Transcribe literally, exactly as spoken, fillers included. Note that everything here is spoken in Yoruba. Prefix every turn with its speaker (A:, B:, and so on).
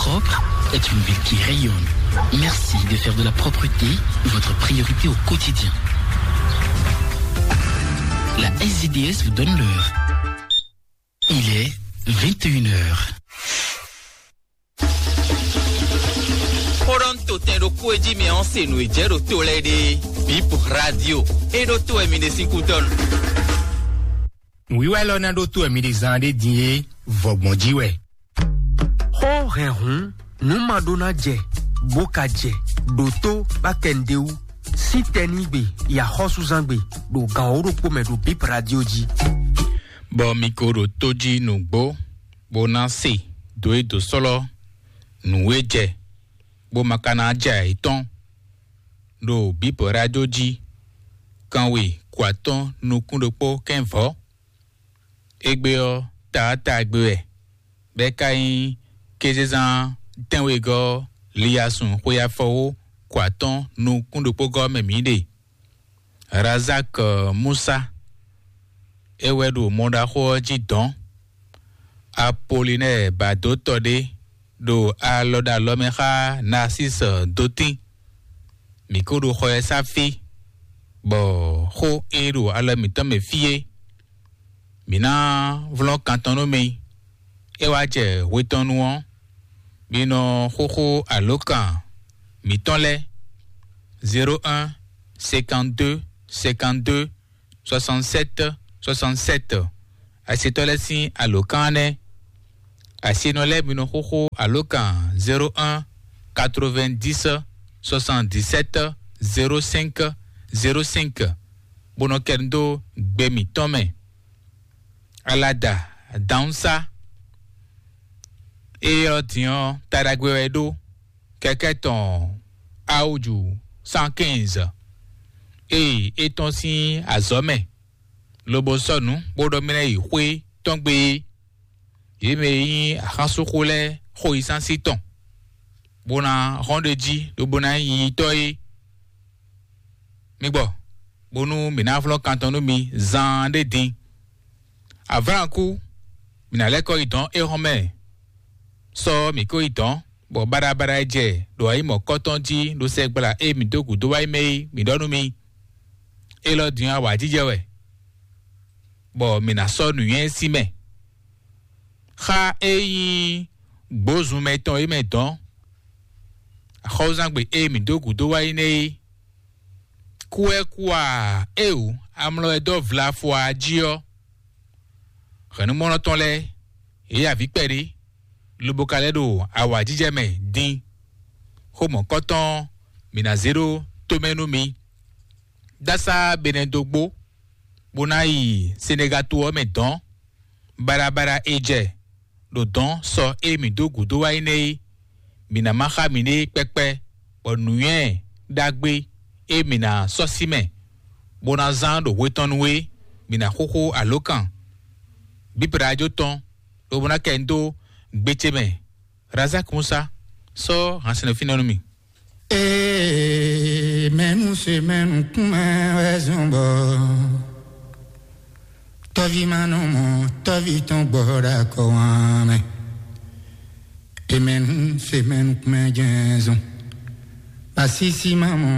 A: propre est une ville qui rayonne. Merci de faire de la propreté votre priorité au quotidien. La S Z D S vous donne l'heure. Il est vingt et une heures.
B: Toronto tem do coedi me onse no ejero tolede bip radio e do to emine cinco ton.
C: Oui ouais là na do to emine zande die vogbonji we.
D: Ho rehun nu madona je boka je doto bakendeu sitenigbe ya hosuzangbe do gaoro po me do bip radio ji.
E: Bo mikoro toji nugbo bonansi do e do solo nuweje bo makana ja iton do bip radio ji kanwe kwaton nukundopo kenvo egbe o tata egbe e be kai kezezan tenwe go liasun koya fo kwaton nukundopo go memide Razak uh, Musa ewedu monda ho ji don Apollinaire Badotode do aloda lomeha Narcisse Dotin mikoro khoya safi bo ho eru ala mitame fie mina vlon kantono me ewaje wetonu bino hoho alokan mitonle zéro un cinquante-deux cinquante-deux soixante-sept soixante-sept asetolesi alokane asinole bino hoho alokan zéro un quatre-vingt-dix soixante-dix-sept zéro cinq zéro cinq bono kendo gbemi tome alada dansa e otion taragwedo keketon auju cent quinze e eton si azome lobo sonu bodo mine ihwe tongbe yeme yi ahansokole hoisan siton bona rondeji do bona yi toy migbo bonu minaflo kantonu mi zande din avranku minaleko iton e home so mi ko iton bo bara bara je do ai mo kotonji do segbala e mi dogu do wai me mi donu mi e lo din awa jijewe bo mina so nu yen si me kha e yi gbozu meton e meton khozangbe e mi dogu do wai ne kwe kwa eu amlo edo vla fo ajio khanu mono tonle e avi peri lubokaledo awa jijeme din homo koton mina zero tomenu mi dasa benedogbo bonai Senegal to meton barabara eje do don so e mi dogu do wa ine mina maha mine pepe onuyen dagbe e mina sosime bona zando wetonwe mina hoko alokan bip radio ton do bona kendo gbeteme Razak Musa so hansene finonomi
F: e menu se menu kuma zumbo tovi manomo tovi ton bora koame e menu se menu kuma jenzo pasisi maman